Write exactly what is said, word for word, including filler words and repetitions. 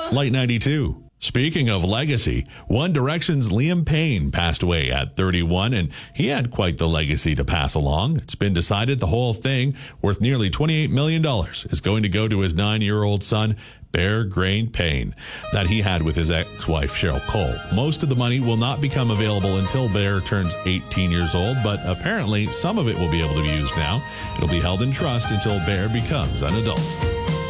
Light ninety-two. Speaking of legacy, One Direction's Liam Payne passed away at thirty-one, and he had quite the legacy to pass along. It's been decided the whole thing, worth nearly twenty-eight million dollars, is going to go to his nine-year-old son, Bear Grain Payne, that he had with his ex-wife, Cheryl Cole. Most of the money will not become available until Bear turns eighteen years old, but apparently some of it will be able to be used now. It'll be held in trust until Bear becomes an adult.